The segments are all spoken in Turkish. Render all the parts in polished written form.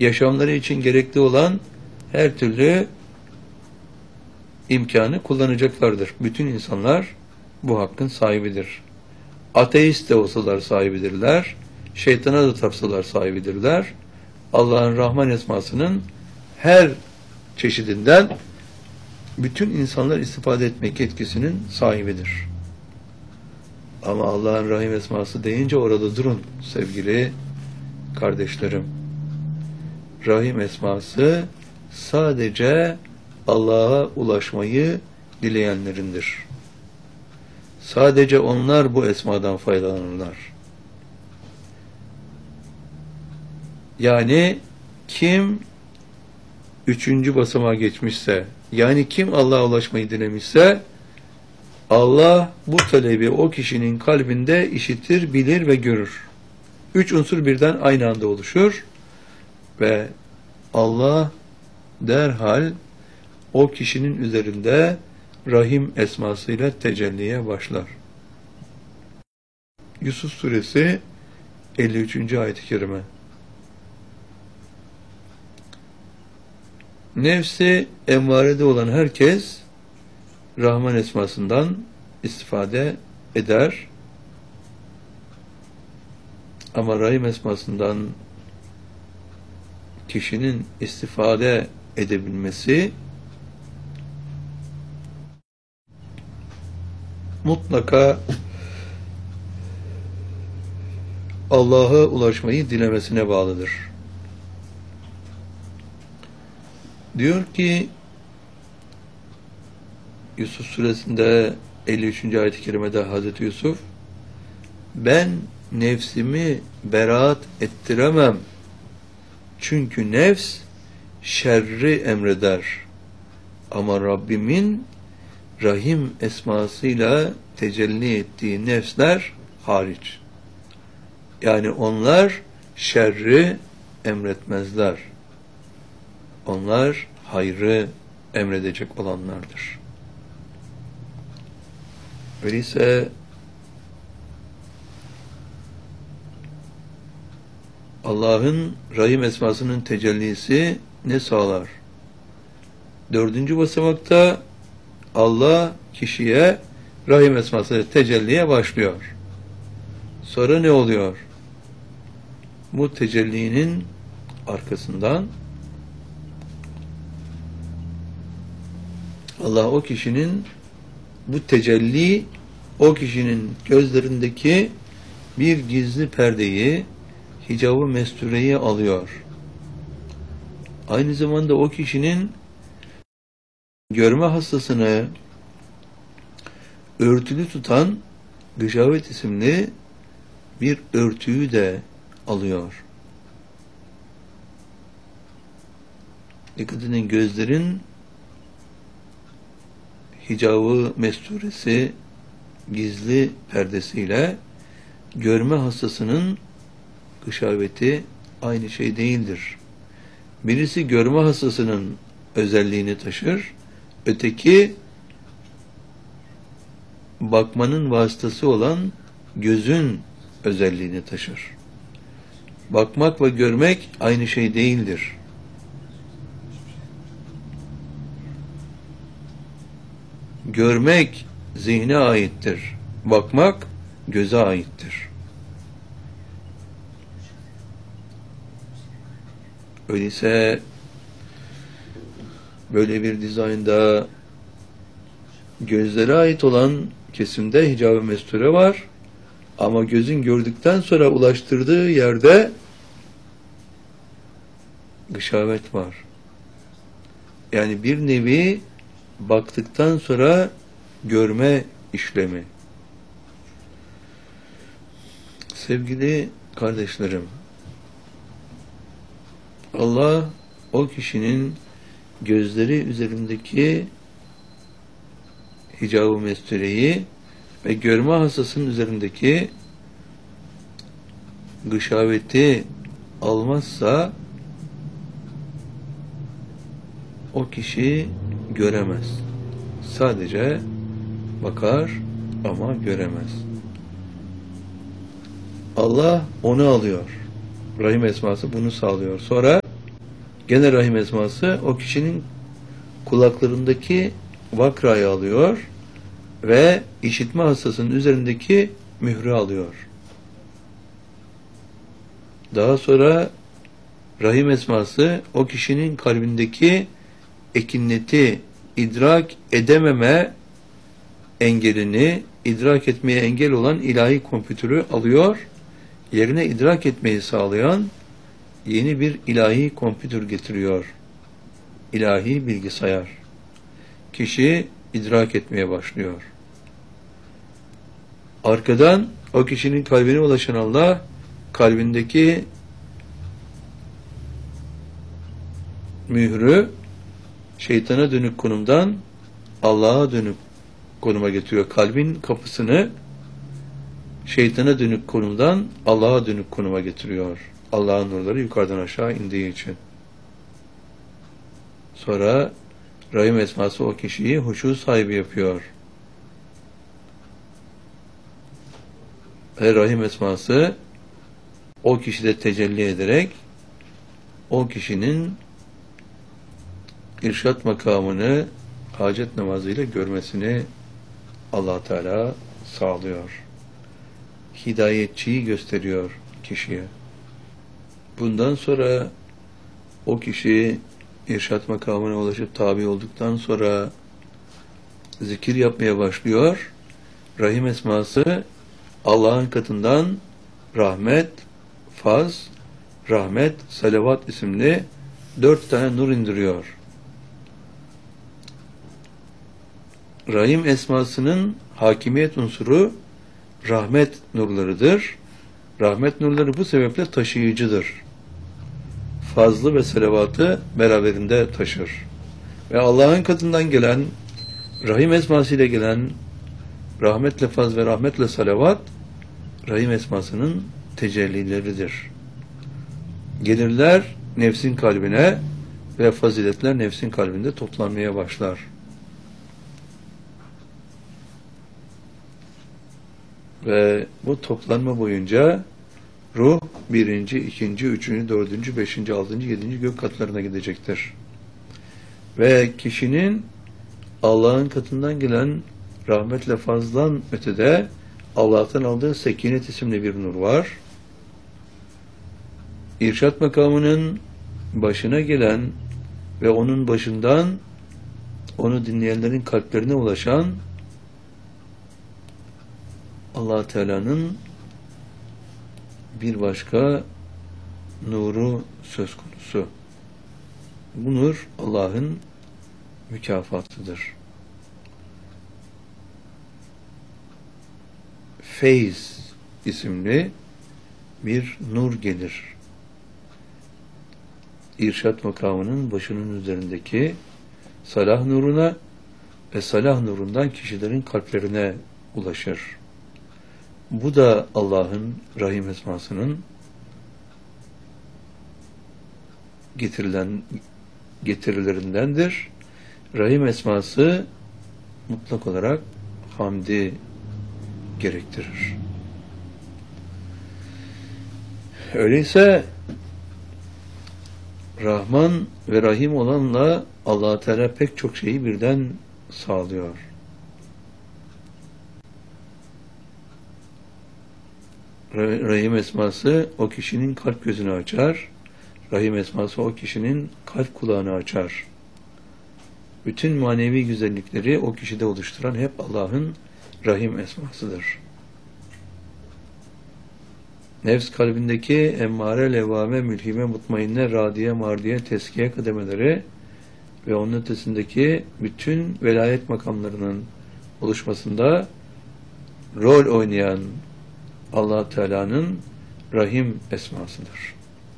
yaşamları için gerekli olan her türlü imkanı kullanacaklardır. Bütün insanlar bu hakkın sahibidir. Ateist de olsalar sahibidirler, şeytana da tapsalar sahibidirler. Allah'ın Rahman esmasının her çeşidinden bütün insanlar istifade etmek yetkisinin sahibidir. Ama Allah'ın Rahim esması deyince orada durun sevgili kardeşlerim. Rahim esması sadece Allah'a ulaşmayı dileyenlerindir. Sadece onlar bu esmadan faydalanırlar. Yani kim üçüncü basamağa geçmişse, yani kim Allah'a ulaşmayı dilemişse, Allah bu talebi o kişinin kalbinde işitir, bilir ve görür. Üç unsur birden aynı anda oluşur ve Allah derhal o kişinin üzerinde Rahim esmasıyla tecelliye başlar. Yusuf suresi 53. ayet-i kerime. Nefsi emmarede olan herkes Rahman esmasından istifade eder. Ama Rahim esmasından kişinin istifade edebilmesi mutlaka Allah'a ulaşmayı dilemesine bağlıdır. Diyor ki Yusuf suresinde 53. ayet-i kerimede Hazreti Yusuf, ben nefsimi beraat ettiremem. Çünkü nefs şerri emreder. Ama Rabbimin Rahim esmasıyla tecelli ettiği nefsler hariç. Yani onlar şerri emretmezler. Onlar hayrı emredecek olanlardır. Öyleyse Allah'ın Rahim esmasının tecellisi ne sağlar? 4. basamakta Allah kişiye Rahim esması tecelliye başlıyor. Sonra ne oluyor? Bu tecellinin arkasından Allah o kişinin bu tecelli o kişinin gözlerindeki bir gizli perdeyi, hicab-ı mestureyi alıyor. Aynı zamanda o kişinin görme hastasını örtülü tutan gışavet isimli bir örtüyü de alıyor. Dikkat edin, gözlerin hicab-ı mesturesi, gizli perdesiyle görme hastasının gışaveti aynı şey değildir. Birisi görme hastasının özelliğini taşır, öteki bakmanın vasıtası olan gözün özelliğini taşır. Bakmak ve görmek aynı şey değildir. Görmek zihne aittir. Bakmak göze aittir. Öyleyse böyle bir dizaynda gözlere ait olan kesimde hicab-ı mesture var. Ama gözün gördükten sonra ulaştırdığı yerde gışavet var. Yani bir nevi baktıktan sonra görme işlemi. Sevgili kardeşlerim, Allah o kişinin gözleri üzerindeki hicab-ı mestureyi ve görme hastasının üzerindeki gışaveti almazsa o kişi göremez. Sadece bakar ama göremez. Allah onu alıyor. Rahim esması bunu sağlıyor. Sonra Gene rahim esması o kişinin kulaklarındaki vakrayı alıyor ve işitme hastasının üzerindeki mührü alıyor. Daha sonra rahim esması o kişinin kalbindeki ekinneti, idrak edememe engelini, idrak etmeye engel olan ilahi kompütürü alıyor, yerine idrak etmeyi sağlayan yeni bir ilahi kompütür getiriyor. İlahi bilgisayar. Kişi idrak etmeye başlıyor. Arkadan o kişinin kalbine ulaşan Allah, kalbindeki mührü şeytana dönük konumdan Allah'a dönük konuma getiriyor. Kalbin kapısını şeytana dönük konumdan Allah'a dönük konuma getiriyor. Allah'ın nurları yukarıdan aşağı indiği için. Sonra rahim esması o kişiyi huşu sahibi yapıyor. Ve rahim esması o kişide tecelli ederek o kişinin irşat makamını hacet namazıyla görmesini Allah Teala sağlıyor. Hidayetçiyi gösteriyor kişiye. Bundan sonra o kişi irşat makamına ulaşıp tabi olduktan sonra zikir yapmaya başlıyor. Rahim esması Allah'ın katından rahmet, faz, rahmet, salavat isimli 4 tane nur indiriyor. Rahim esmasının hakimiyet unsuru rahmet nurlarıdır. Rahmet nurları bu sebeple taşıyıcıdır. Fazlı ve salavatı beraberinde taşır. Ve Allah'ın katından gelen, rahim esmasıyla gelen rahmetle faz ve rahmetle salavat, rahim esmasının tecellileridir. Gelirler nefsin kalbine ve faziletler nefsin kalbinde toplanmaya başlar. Ve bu toplanma boyunca ruh 1., 2., 3., 4., 5., 6., 7. gök katlarına gidecektir. Ve kişinin Allah'ın katından gelen rahmetle fazlan ötede Allah'tan aldığı sekinet isimli bir nur var. İrşat makamının başına gelen ve onun başından onu dinleyenlerin kalplerine ulaşan Allah Teala'nın bir başka nuru söz konusu. Bu nur Allah'ın mükafatıdır. Feyz isimli bir nur gelir. İrşat makamının başının üzerindeki salah nuruna ve salah nurundan kişilerin kalplerine ulaşır. Bu da Allah'ın rahim esmasının getirilerindendir. Rahim esması mutlak olarak hamdi gerektirir. Öyleyse Rahman ve Rahim olanla Allah Teala pek çok şeyi birden sağlıyor. Rahim esması o kişinin kalp gözünü açar. Rahim esması o kişinin kalp kulağını açar. Bütün manevi güzellikleri o kişide oluşturan hep Allah'ın rahim esmasıdır. Nefs kalbindeki emmare, levvame, mülhime, mutmainne, radiye, mardiye, teskiye kademeleri ve onun ötesindeki bütün velayet makamlarının oluşmasında rol oynayan Allah Teala'nın rahim esmasıdır.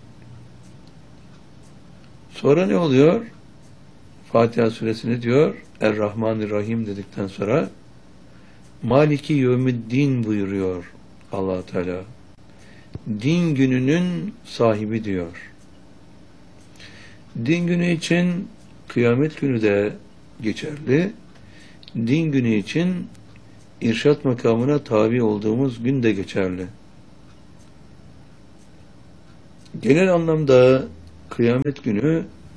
Sonra ne oluyor? Fatiha suresini diyor, Er-Rahmanir-Rahim dedikten sonra Maliki Yevmiddin buyuruyor Allah Teala. Din gününün sahibi diyor. Din günü için kıyamet günü de geçerli. Din günü için irşat makamına tabi olduğumuz gün de geçerli. Genel anlamda kıyamet günü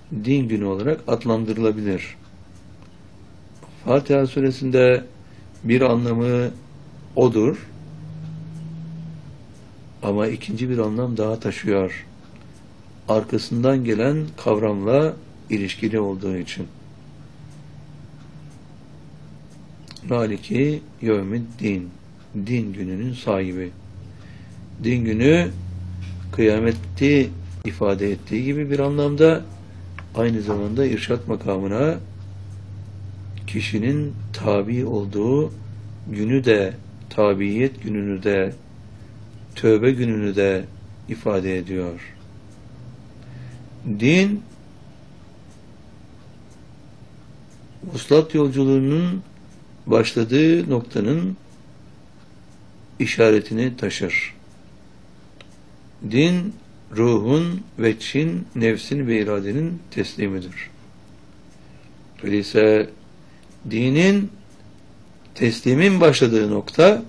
din günü olarak adlandırılabilir. Fatiha suresinde bir anlamı odur. Ama ikinci bir anlam daha taşıyor. Arkasından gelen kavramla ilişkili olduğu için. Maliki yevmiddin. Din gününün sahibi. Din günü kıyameti ifade ettiği gibi bir anlamda aynı zamanda irşat makamına kişinin tabi olduğu günü de, tabiyet gününü de, tövbe gününü de ifade ediyor. Din, vuslat yolculuğunun başladığı noktanın işaretini taşır. Din, ruhun ve çin, nefsin ve iradenin teslimidir. Öyleyse dinin, teslimin başladığı nokta,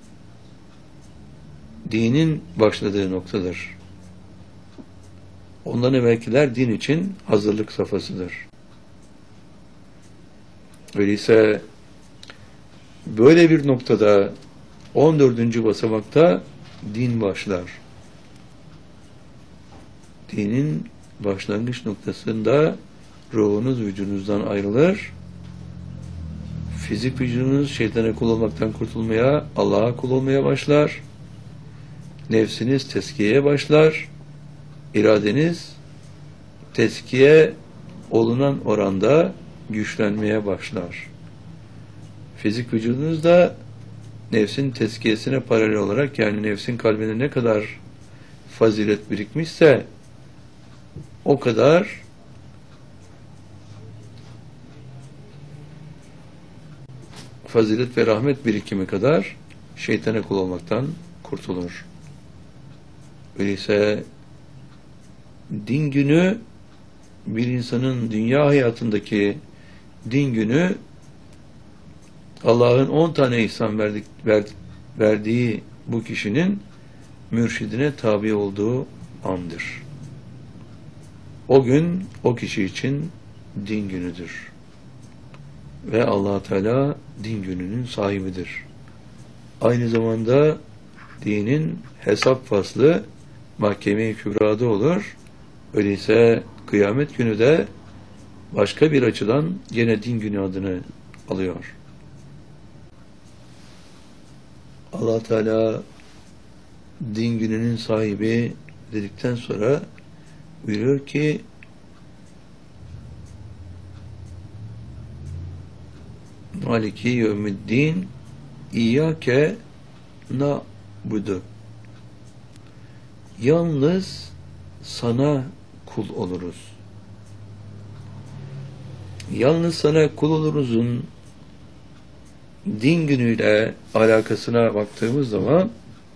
dinin başladığı noktadır. Ondan evvelkiler din için hazırlık safhasıdır. Öyleyse böyle bir noktada 14. basamakta din başlar. Dinin başlangıç noktasında ruhunuz vücudunuzdan ayrılır. Fizik vücudunuz şeytana kul olmaktan kurtulmaya, Allah'a kul olmaya başlar. Nefsiniz tezkiyeye başlar. İradeniz tezkiye olunan oranda güçlenmeye başlar. Fizik vücudunuz da nefsin tezkiyesine paralel olarak, yani nefsin kalbine ne kadar fazilet birikmişse o kadar fazilet ve rahmet birikimi kadar şeytana kul olmaktan kurtulur. Öyleyse din günü, bir insanın dünya hayatındaki din günü, Allah'ın 10 tane ihsan verdiği bu kişinin mürşidine tabi olduğu andır. O gün o kişi için din günüdür. Ve Allah Teala din gününün sahibidir. Aynı zamanda dinin hesap faslı mahkeme-i kübrada olur. Öyleyse kıyamet günü de başka bir açıdan gene din günü adını alıyor. Allah Teala din gününün sahibi dedikten sonra buyuruyor ki Maliki yevmiddin İyyâke na'budu. Yalnız sana kul oluruz. Yalnız sana kul oluruzun din günüyle alakasına baktığımız zaman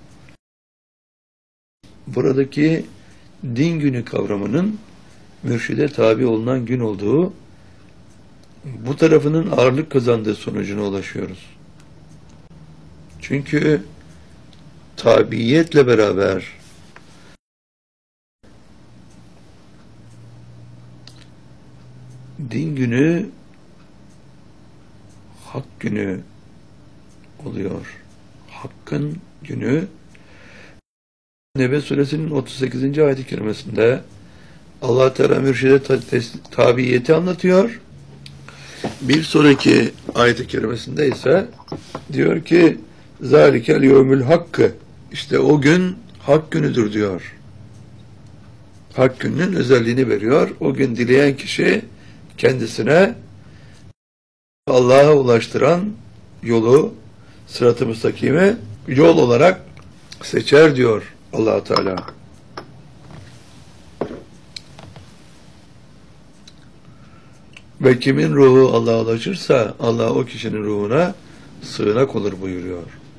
buradaki din günü kavramının mürşide tabi olunan gün olduğu, bu tarafının ağırlık kazandığı sonucuna ulaşıyoruz. Çünkü tabiiyetle beraber din günü hak günü oluyor. Hakkın günü. Nebe suresinin 38. ayet-i kerimesinde Allah Teala mürşide tabiyeti anlatıyor. Bir sonraki ayet-i kerimesinde ise diyor ki zalikel yevmül hakkı, işte o gün hak günüdür diyor. Hak gününün özelliğini veriyor. O gün dileyen kişi kendisine Allah'a ulaştıran yolu, sırat-ı müstakimi yol olarak seçer diyor Allah Teala. Ve kimin ruhu Allah'a ulaşırsa Allah o kişinin ruhuna sığınak olur buyuruyor.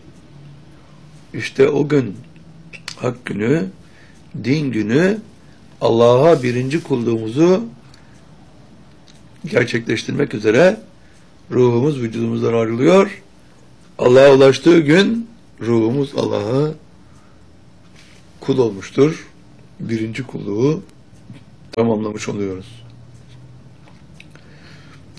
İşte o gün hak günü, din günü, Allah'a birinci kulluğumuzu gerçekleştirmek üzere ruhumuz vücudumuzdan ayrılıyor. Allah'a ulaştığı gün ruhumuz Allah'a kul olmuştur. Birinci kulluğu tamamlamış oluyoruz.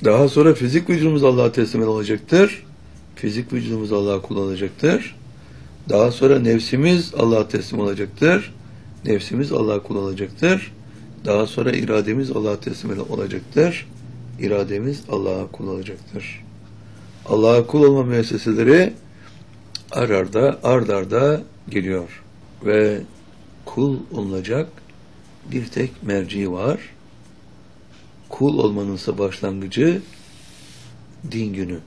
Daha sonra fizik vücudumuz Allah'a teslim olacaktır. Fizik vücudumuz Allah'a kul olacaktır. Daha sonra nefsimiz Allah'a teslim olacaktır. Nefsimiz Allah'a kul olacaktır. Daha sonra irademiz Allah'a teslim olacaktır. İrademiz Allah'a kul olacaktır. Allah'a kul olma müesseseleri ard arda geliyor. Ve kul olunacak bir tek merci var. Kul olmanınsa başlangıcı din günü.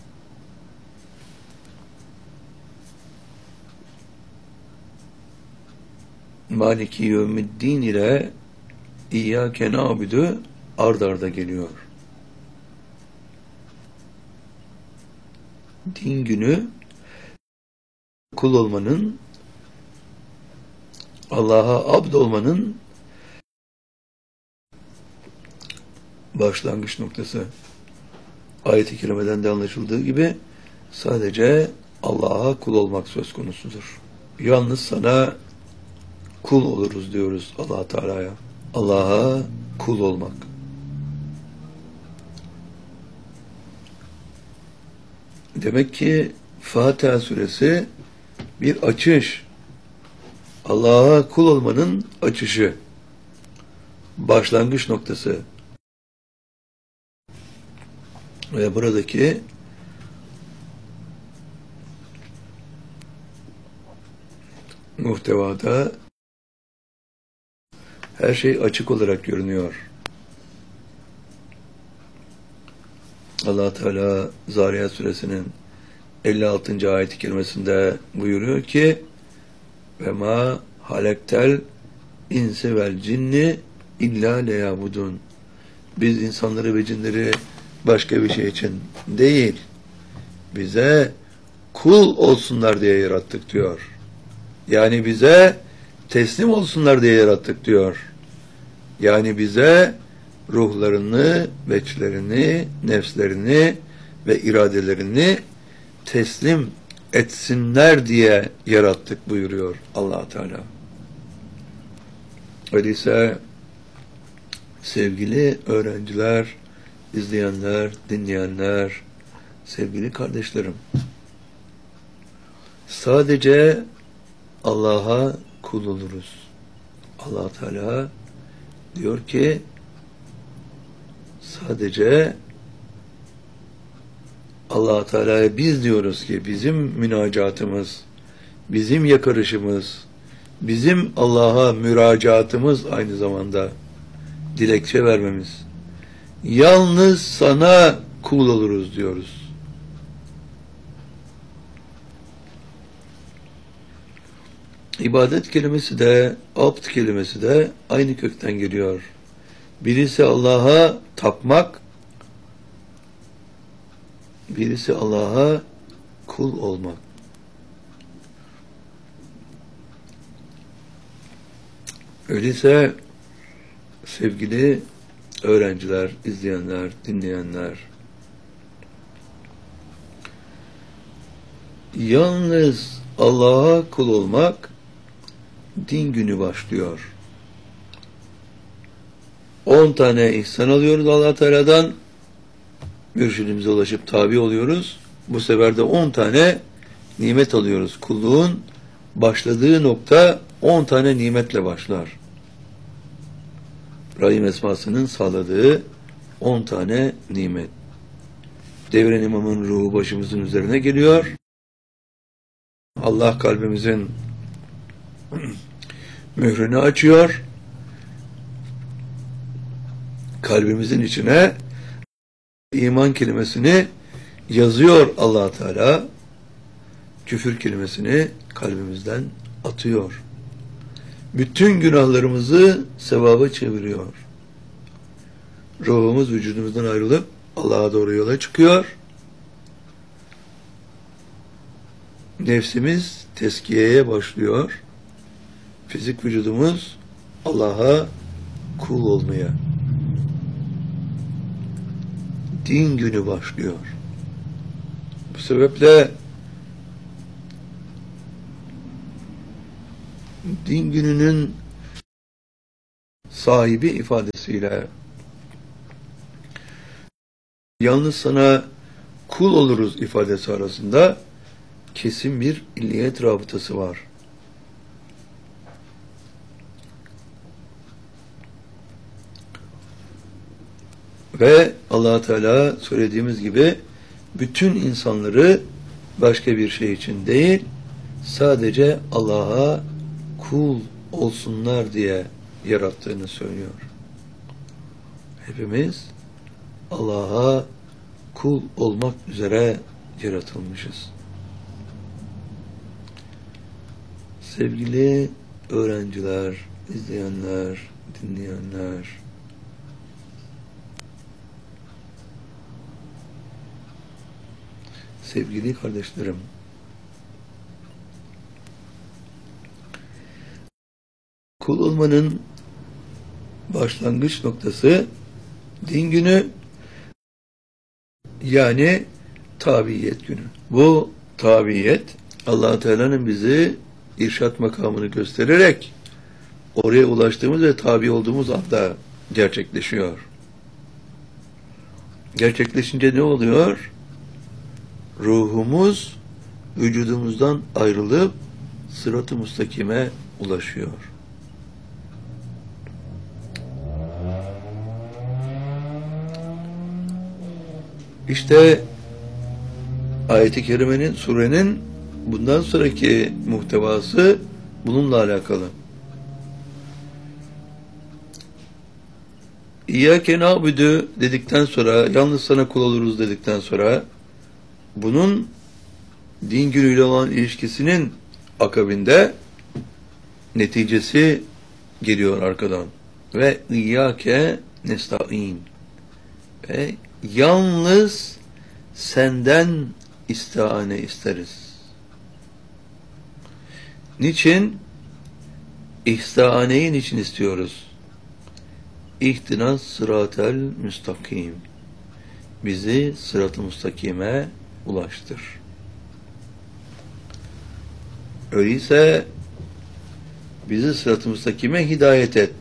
Maliki Yevmiddin ile İyyâke na'budu ard arda geliyor. Din günü kul olmanın, Allah'a abd olmanın başlangıç noktası. Ayet-i kerimeden de anlaşıldığı gibi sadece Allah'a kul olmak söz konusudur. Yalnız sana kul oluruz diyoruz Allah Teala'ya. Allah'a kul olmak. Demek ki Fatiha suresi bir açış. Allah'a kul olmanın açışı. Başlangıç noktası. Ve buradaki muhtevada her şey açık olarak görünüyor. Allah Teala Zariyat suresinin 56. ayet-i kerimesinde buyuruyor ki ve ma halektel insi vel cinni illa leyabudun. Biz insanları ve cinleri başka bir şey için değil, bize kul olsunlar diye yarattık diyor. Yani bize teslim olsunlar diye yarattık diyor. Yani bize ruhlarını, veçlerini, nefslerini ve iradelerini teslim etsinler diye yarattık buyuruyor Allah Teala. Öyleyse sevgili öğrenciler, izleyenler, dinleyenler, sevgili kardeşlerim, sadece Allah'a kul oluruz. Allah Teala diyor ki sadece Allah Teala'ya biz diyoruz ki bizim münacatımız, bizim yakarışımız, bizim Allah'a müracaatımız aynı zamanda dilekçe vermemiz. Yalnız sana kul oluruz diyoruz. İbadet kelimesi de, abd kelimesi de aynı kökten geliyor. Birisi Allah'a tapmak, birisi Allah'a kul olmak. Öyleyse sevgili öğrenciler, izleyenler, dinleyenler, yalnız Allah'a kul olmak din günü başlıyor. 10 tane ihsan alıyoruz Allah Teala'dan, mürşidimize ulaşıp tabi oluyoruz. Bu sefer de 10 tane nimet alıyoruz. Kulluğun başladığı nokta 10 tane nimetle başlar. Rahim esmasının sağladığı 10 tane nimet. Devren İmam'ın ruhu başımızın üzerine geliyor. Allah kalbimizin mührünü açıyor. Kalbimizin içine iman kelimesini yazıyor Allah Teala. Küfür kelimesini kalbimizden atıyor. Bütün günahlarımızı sevaba çeviriyor. Ruhumuz vücudumuzdan ayrılıp Allah'a doğru yola çıkıyor. Nefsimiz tezkiyeye başlıyor. Fizik vücudumuz Allah'a kul olmaya. Din günü başlıyor. Bu sebeple din gününün sahibi ifadesiyle yalnız sana kul oluruz ifadesi arasında kesin bir illiyet rabıtası var. Ve Allah Teala söylediğimiz gibi bütün insanları başka bir şey için değil, sadece Allah'a kul olsunlar diye yarattığını söylüyor. Hepimiz Allah'a kul olmak üzere yaratılmışız. Sevgili öğrenciler, izleyenler, dinleyenler, sevgili kardeşlerim, kul olmanın başlangıç noktası din günü, yani tabiyet günü. Bu tabiyet Allah Teala'nın bizi irşat makamını göstererek oraya ulaştığımız ve tabi olduğumuz anda gerçekleşiyor. Gerçekleşince ne oluyor? Ruhumuz vücudumuzdan ayrılıp sırat-ı müstakime ulaşıyor. İşte ayet-i kerimenin, surenin bundan sonraki muhtevası bununla alakalı. İyyâke na'budu dedikten sonra, yalnız sana kul oluruz dedikten sonra, bunun din günüyle olan ilişkisinin akabinde neticesi geliyor arkadan. Ve İyyâke nesta'in. Ve yalnız senden istiane isteriz. Niçin? İstianeyi niçin istiyoruz? İhtinas sıratel müstakim. Bizi sırat-ı müstakime ulaştır. Öyleyse bizi sırat-ı müstakime hidayet et.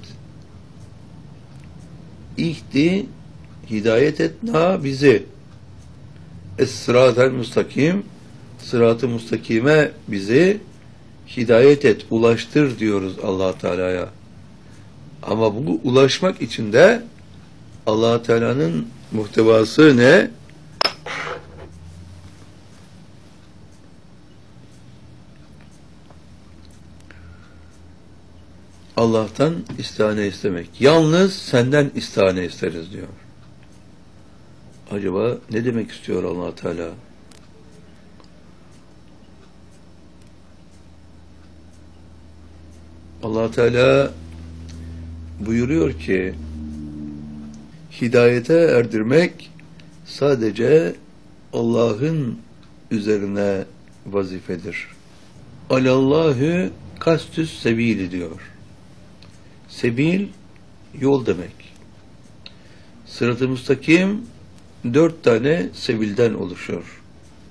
Hidayet et bizi. Es-sıratel müstakim, sırat-ı müstakime bizi hidayet et, ulaştır diyoruz Allah Teala'ya. Ama bu ulaşmak için de Allah Teala'nın muhtevası ne? Allah'tan istihane istemek. Yalnız senden istihane isteriz diyor. Acaba ne demek istiyor Allah Teala? Allah Teala buyuruyor ki hidayete erdirmek sadece Allah'ın üzerine vazifedir. Alallahü kastüs sebili diyor. Sebil yol demek. Sırat-ı müstakim 4 tane sebilden oluşuyor.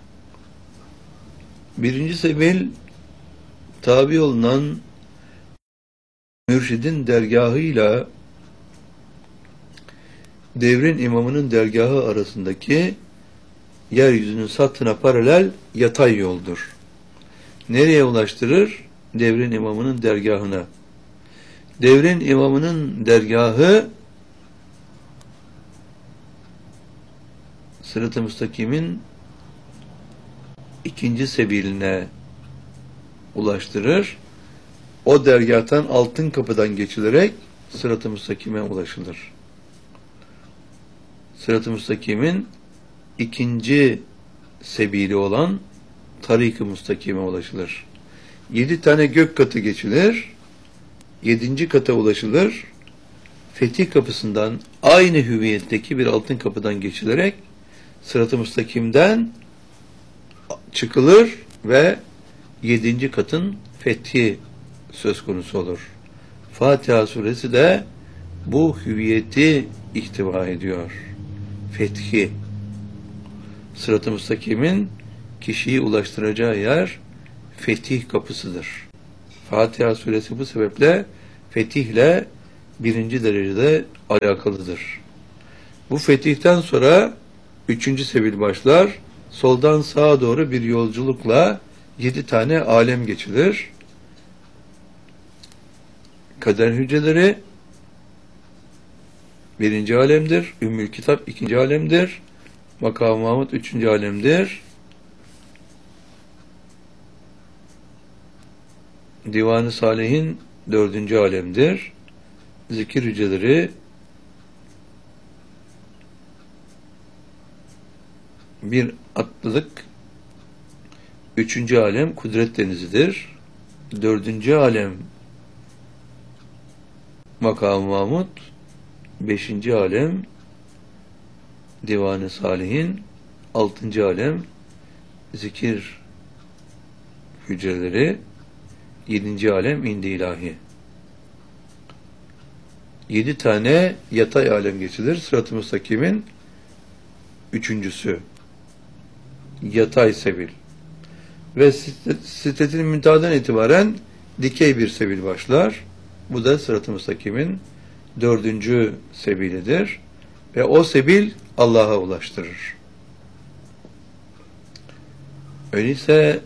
Birinci sebil tabi olunan mürşidin dergahıyla devrin imamının dergahı arasındaki yeryüzünün sathına paralel yatay yoldur. Nereye ulaştırır? Devrin imamının dergahına. Devrin imamının dergahı Sırat-ı Müstakim'in ikinci sebiline ulaştırır. O dergahtan altın kapıdan geçilerek Sırat-ı Müstakim'e ulaşılır. Sırat-ı Müstakim'in ikinci sebili olan Tarik-ı Müstakim'e ulaşılır. 7 tane gök katı geçilir. 7. kata ulaşılır. Fetih kapısından aynı hüviyetteki bir altın kapıdan geçilerek Sırat-ı Müstakim'den çıkılır ve 7. katın fethi söz konusu olur. Fatiha suresi de bu hüviyeti ihtiva ediyor. Fethi. Sırat-ı Müstakim'in kişiyi ulaştıracağı yer fetih kapısıdır. Fatiha suresi bu sebeple fetihle 1. derecede alakalıdır. Bu fetihten sonra Üçüncü sebil başlar. Soldan sağa doğru bir yolculukla 7 tane alem geçilir. Kader hücreleri birinci alemdir. Ümmül Kitap ikinci alemdir. Makam-ı Mahmud üçüncü alemdir. Divan-ı Salihin dördüncü alemdir. Zikir hücreleri bir atlılık, üçüncü alem kudret denizidir. Dördüncü alem Makam-ı Mahmud, beşinci alem Divan-ı Salihin, altıncı alem zikir hücreleri, yedinci alem indi ilahi. 7 tane yatay alem geçilir. Sırat-ı Müstakim'in üçüncüsü. Yatay sebil. Ve Sidretil Münteha'dan itibaren dikey bir sebil başlar. Bu da Sırat-ı Müstakim'in dördüncü sebilidir. Ve o sebil Allah'a ulaştırır. Öyleyse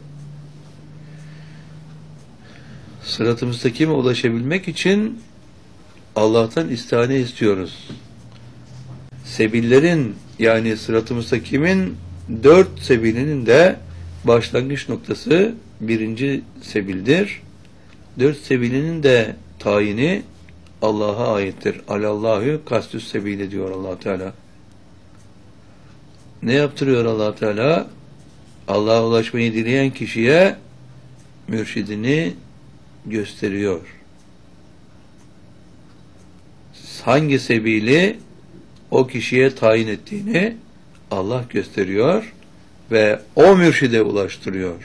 Sırat-ı Müstakim'e ulaşabilmek için Allah'tan istihane istiyoruz. Sebillerin yani Sırat-ı Müstakim'in 4 sebilinin de başlangıç noktası birinci sebildir. 4 sebilinin de tayini Allah'a aittir. Alallahü kastüs sebili diyor Allah Teala. Ne yaptırıyor Allah Teala? Allah'a ulaşmayı dileyen kişiye mürşidini gösteriyor. Hangi sebili o kişiye tayin ettiğini Allah gösteriyor ve o mürşide ulaştırıyor.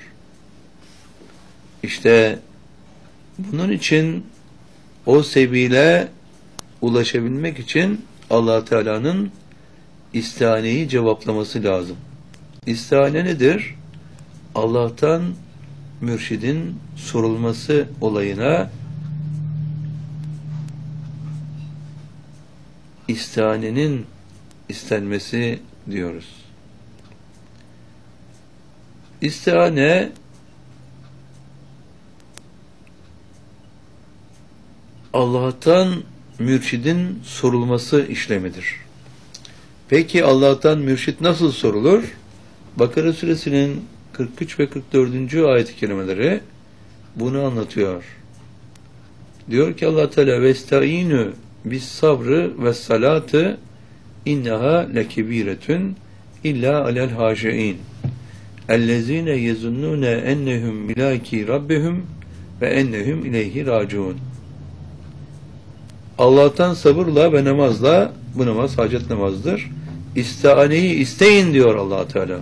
İşte bunun için o sebile ulaşabilmek için Allah Teala'nın istihaneyi cevaplaması lazım. İstihane nedir? Allah'tan mürşidin sorulması olayına istihanenin istenmesi diyoruz. İstihane Allah'tan mürşidin sorulması işlemidir. Peki Allah'tan mürşid nasıl sorulur? Bakara suresinin 43 ve 44. ayet-i kerimeleri bunu anlatıyor. Diyor ki Allah Teala vestaînü bis sabrı ve salatı innaha lekebiretun illa alel haşein ellezine yezunnune ennehum milaki rabbihum ve ennehum ileyhi raciun. Allah'tan sabırla ve namazla, bu namaz hacet namazdır. İstihaneyi isteyin diyor Allah Teala.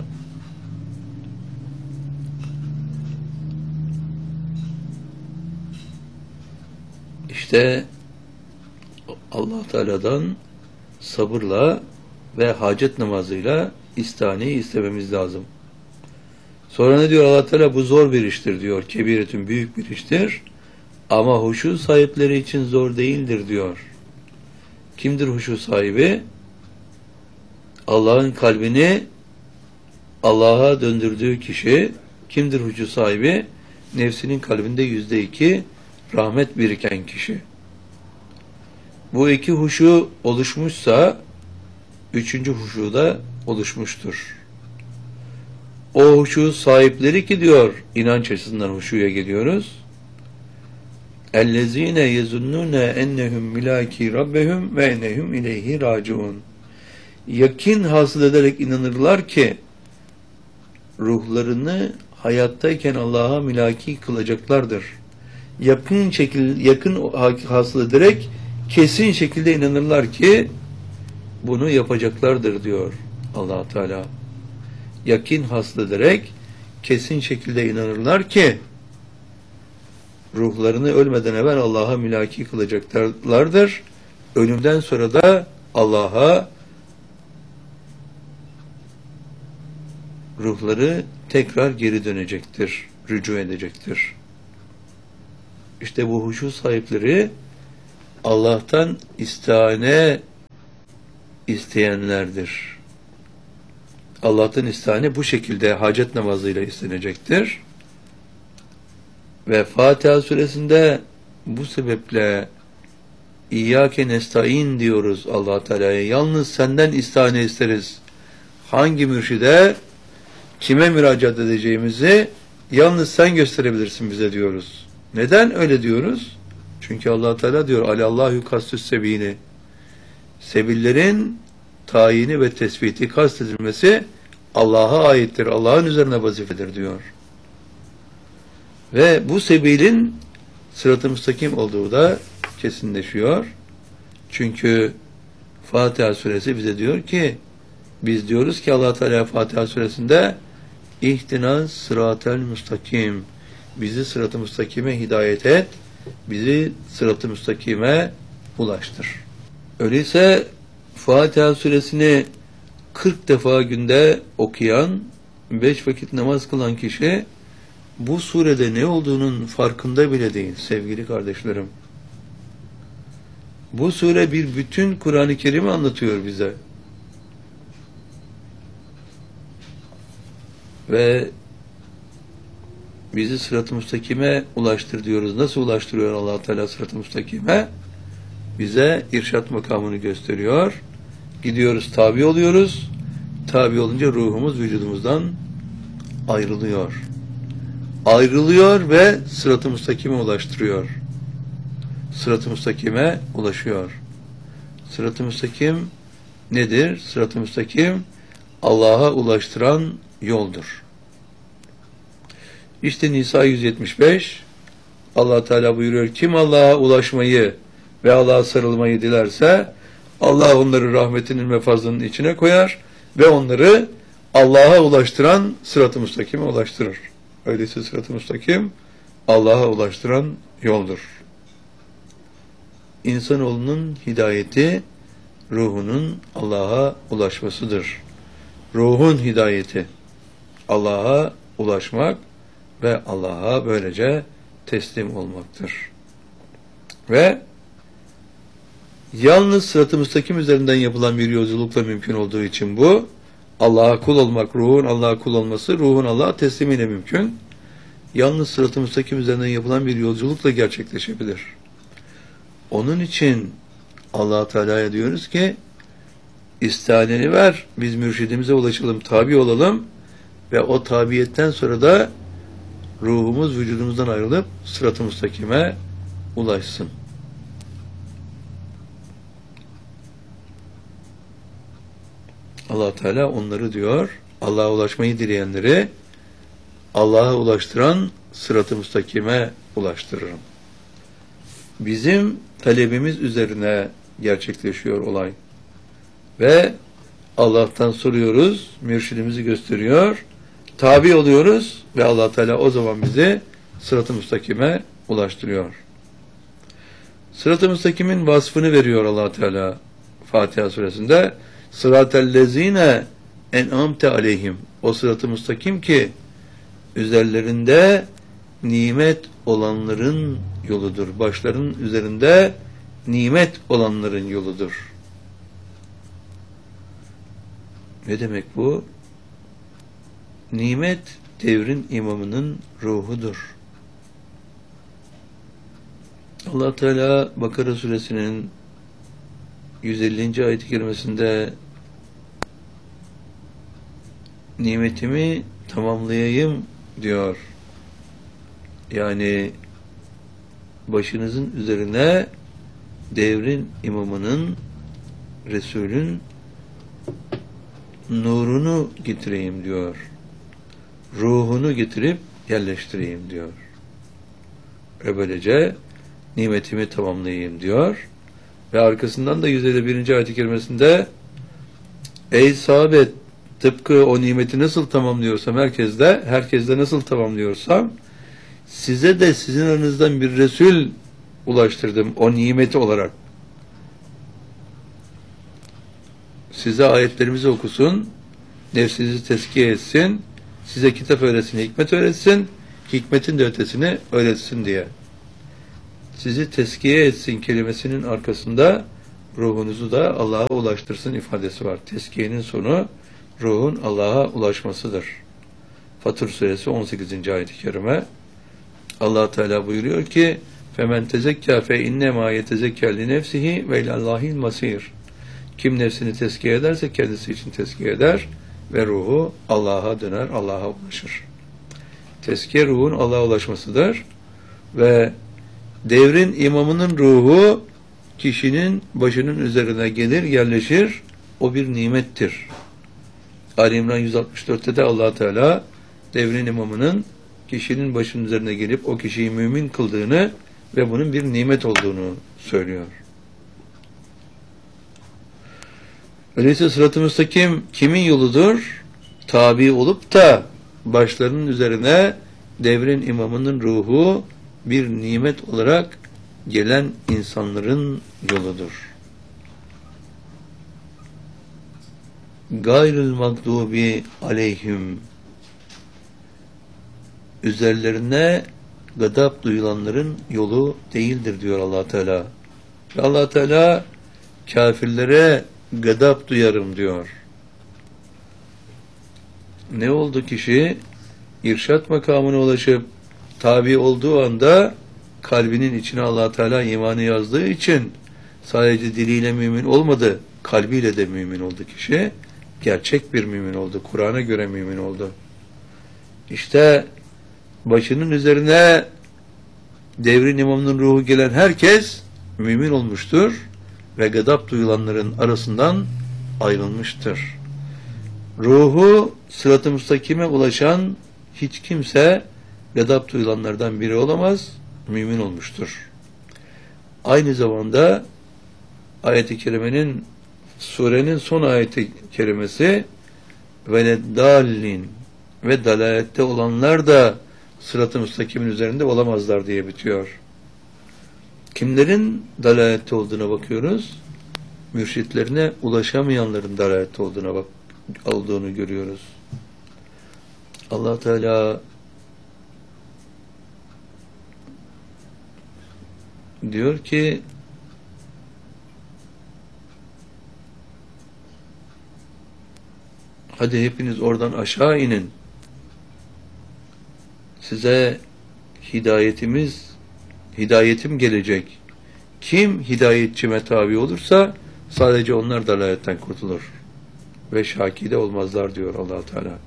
İşte Allah Teala'dan sabırla ve hacet namazıyla istihaneyi istememiz lazım. Sonra ne diyor Allah Teala? Bu zor bir iştir diyor. Kebiretün büyük bir iştir. Ama huşu sahipleri için zor değildir diyor. Kimdir huşu sahibi? Allah'ın kalbini Allah'a döndürdüğü kişi. Kimdir huşu sahibi? Nefsinin kalbinde %2 rahmet biriken kişi. Bu iki huşu oluşmuşsa üçüncü huşu da oluşmuştur. O huşu sahipleri ki diyor, inanç açısından huşuya geliyoruz. اَلَّذ۪ينَ يَزُنُّونَ اَنَّهُمْ مِلَاكِي رَبَّهُمْ وَاَنَّهُمْ اِلَيْهِ رَاجِعُونَ. Yakin hasıl ederek inanırlar ki ruhlarını hayattayken Allah'a milaki kılacaklardır. Yakın hasıl ederek kesin şekilde inanırlar ki bunu yapacaklardır diyor Allah Teala. Yakin hasıl ederek kesin şekilde inanırlar ki ruhlarını ölmeden evvel Allah'a milaki kılacaklardır. Ölümden sonra da Allah'a ruhları tekrar geri dönecektir, rücu edecektir. İşte bu huşu sahipleri Allah'tan istihane isteyenlerdir. Allah'tan istihane bu şekilde hacet namazıyla istenecektir. Ve Fatiha suresinde bu sebeple İyyâke nestaîn diyoruz Allah Teala'ya. Yalnız senden istihane isteriz. Hangi mürşide, kime müracaat edeceğimizi yalnız sen gösterebilirsin bize diyoruz. Neden öyle diyoruz? Çünkü Allah Teala diyor: Alallahu kastüs sebîni. Sebillerin tayini ve tespiti, kastedilmesi Allah'a aittir. Allah'ın üzerine vazifedir diyor. Ve bu sebilin sırat-ı müstakim olduğu da kesinleşiyor. Çünkü Fatiha suresi bize diyor ki, biz diyoruz ki Allah Teala Fatiha suresinde İhtinas sıratel müstakim, bizi sırat-ı müstakime hidayet et, bizi sırat-ı müstakime ulaştır. Öyleyse Fatiha suresini 40 defa günde okuyan, 5 vakit namaz kılan kişi bu surede ne olduğunun farkında bile değil sevgili kardeşlerim. Bu sure bir bütün Kur'an-ı Kerim'i anlatıyor bize. Ve bizi sırat-ı müstakime ulaştır diyoruz. Nasıl ulaştırıyor Allah Teala sırat-ı müstakime? Bize irşat makamını gösteriyor. Gidiyoruz, tabi oluyoruz. Tabi olunca ruhumuz vücudumuzdan ayrılıyor. Ayrılıyor ve sırat-ı müstakime ulaştırıyor. Sırat-ı müstakime ulaşıyor. Sırat-ı müstakim nedir? Sırat-ı müstakim Allah'a ulaştıran yoldur. İşte Nisa 175 Allah Teala buyuruyor: kim Allah'a ulaşmayı ve Allah'a sarılmayı dilerse Allah onları rahmetinin ve fazlının içine koyar ve onları Allah'a ulaştıran sırat-ı müstakime ulaştırır. Öyleyse sırat-ı müstakim Allah'a ulaştıran yoldur. İnsanoğlunun hidayeti ruhunun Allah'a ulaşmasıdır. Ruhun hidayeti Allah'a ulaşmak ve Allah'a böylece teslim olmaktır. Ve yalnız sırat-ı müstakim üzerinden yapılan bir yolculukla mümkün olduğu için bu, Allah'a kul olmak, ruhun Allah'a kul olması, ruhun Allah'a teslimiyle mümkün. Yalnız sırat-ı müstakim üzerinden yapılan bir yolculukla gerçekleşebilir. Onun için Allah Teala'ya diyoruz ki, istihaneni ver, biz mürşidimize ulaşalım, tabi olalım ve o tabiyetten sonra da ruhumuz vücudumuzdan ayrılıp sırat-ı müstakime ulaşsın. Allah Teala onları diyor, Allah'a ulaşmayı dileyenleri Allah'a ulaştıran sırat-ı müstakime ulaştırırım. Bizim talebimiz üzerine gerçekleşiyor olay. Ve Allah'tan soruyoruz, mürşidimizi gösteriyor, tabi oluyoruz ve Allah Teala o zaman bizi sırat-ı müstakime ulaştırıyor. Sırat-ı müstakimin vasfını veriyor Allah Teala Fatiha suresinde. Sıratellezine en'amte aleyhim. O sırat-ı müstakim ki üzerlerinde nimet olanların yoludur. Başların üzerinde nimet olanların yoludur. Ne demek bu? Nimet devrin imamının ruhudur. Allah Teala Bakara suresinin 150. ayet-i kerimesinde nimetimi tamamlayayım diyor. Yani başınızın üzerine devrin imamının, Resulün nurunu getireyim diyor. Ruhunu getirip yerleştireyim diyor. Ve böylece nimetimi tamamlayayım diyor. Ve arkasından da 151. ayet-i kerimesinde ey sahabe, tıpkı o nimeti nasıl tamamlıyorsam herkeste nasıl tamamlıyorsam size de sizin aranızdan bir Resul ulaştırdım o nimeti olarak. Size ayetlerimizi okusun, nefsinizi tezkiye etsin, size kitap öğretsin, hikmet öğretsin, hikmetin de ötesini öğretsin diye. Sizi tezkiye etsin kelimesinin arkasında ruhunuzu da Allah'a ulaştırsın ifadesi var. Tezkiyenin sonu ruhun Allah'a ulaşmasıdır. Fatır suresi 18. ayet-i kerime. Allah Teala buyuruyor ki femen tezekka fe innema yetezekka li nefsihi ve ilallahil masir. Kim nefsini tezkiye ederse kendisi için tezkiye eder ve ruhu Allah'a döner, Allah'a ulaşır. Tezkiye ruhun Allah'a ulaşmasıdır ve devrin imamının ruhu kişinin başının üzerine gelir, yerleşir. O bir nimettir. Ali İmran 164'te de Allah Teala devrin imamının kişinin başının üzerine gelip o kişiyi mümin kıldığını ve bunun bir nimet olduğunu söylüyor. Öyleyse sırat-ı müstakim kimin yoludur? Tabi olup da başlarının üzerine devrin imamının ruhu bir nimet olarak gelen insanların yoludur. Gayril mağdubi aleyhim, üzerlerine gadap duyulanların yolu değildir diyor Allah Teala. Ve Allah Teala kafirlere gadap duyarım diyor. Ne oldu kişi? İrşat makamına ulaşıp tabi olduğu anda kalbinin içine Allah Teala imanı yazdığı için sadece diliyle mümin olmadı, kalbiyle de mümin oldu kişi. Gerçek bir mümin oldu. Kur'an'a göre mümin oldu. İşte başının üzerine devrin imamının ruhu gelen herkes mümin olmuştur ve gadap duyulanların arasından ayrılmıştır. Ruhu sırat-ı müstakime ulaşan hiç kimse gadap duyulanlardan biri olamaz, mümin olmuştur. Aynı zamanda ayet-i kerimenin, surenin son ayet-i kerimesi veleddallin ve dalalette olanlar da sırat-ı müstakimin üzerinde olamazlar diye bitiyor. Kimlerin dalalette olduğuna bakıyoruz. Mürşitlerine ulaşamayanların dalalette olduğunu görüyoruz. Allah Teala diyor ki hadi hepiniz oradan aşağı inin. Size hidayetim gelecek. Kim hidayetçime tabi olursa sadece onlar dalaletten kurtulur. Ve şakide olmazlar diyor Allah Teala.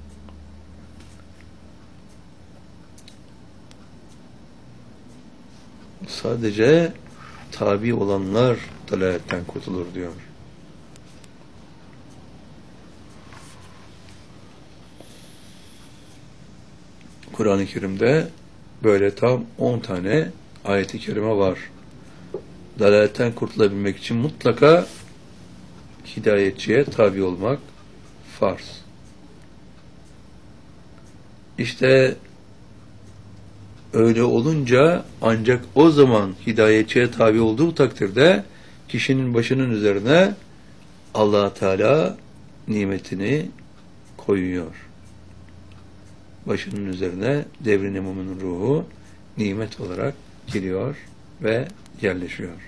Sadece tabi olanlar dalaletten kurtulur diyor. Kur'an-ı Kerim'de böyle tam 10 tane ayet-i kerime var. Dalaletten kurtulabilmek için mutlaka hidayetçiye tabi olmak farz. İşte öyle olunca ancak o zaman hidayetçiye tabi olduğu takdirde kişinin başının üzerine Allah Teala nimetini koyuyor. Başının üzerine devrin imamının ruhu nimet olarak geliyor ve yerleşiyor.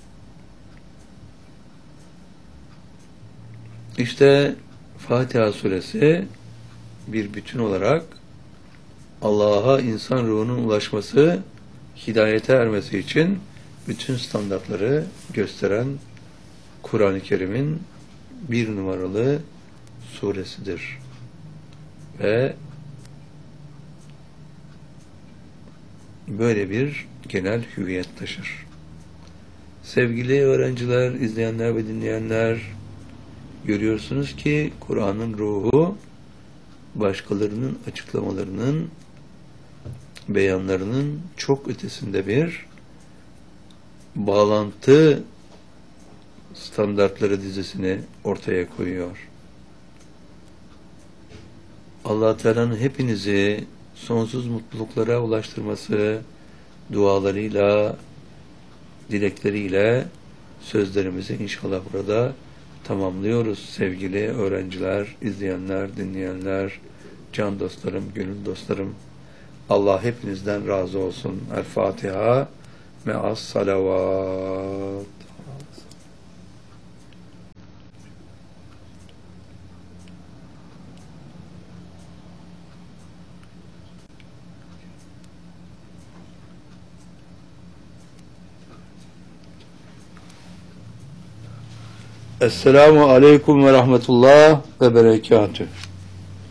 İşte Fatiha suresi bir bütün olarak Allah'a insan ruhunun ulaşması, hidayete ermesi için bütün standartları gösteren Kur'an-ı Kerim'in bir numaralı suresidir. Ve böyle bir genel hüviyet taşır. Sevgili öğrenciler, izleyenler ve dinleyenler, görüyorsunuz ki Kur'an'ın ruhu başkalarının açıklamalarının, beyanlarının çok ötesinde bir bağlantı standartları dizisini ortaya koyuyor. Allah Teala'nın hepinizi sonsuz mutluluklara ulaştırması dualarıyla, dilekleriyle sözlerimizi inşallah burada tamamlıyoruz sevgili öğrenciler, izleyenler, dinleyenler, can dostlarım, gönül dostlarım. Allah hepinizden razı olsun. El Fatiha me'as salavat. Esselamu Aleyküm ve Rahmetullah ve Berekatüh.